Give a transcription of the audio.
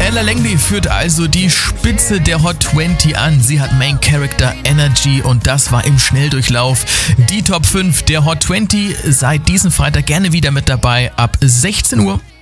Ella Langley führt also die Spitze der Hot 20 an. Sie hat Main Character Energy und das war im Schnelldurchlauf die Top 5 der Hot 20. Seit diesem Freitag gerne wieder mit dabei ab 16 Uhr.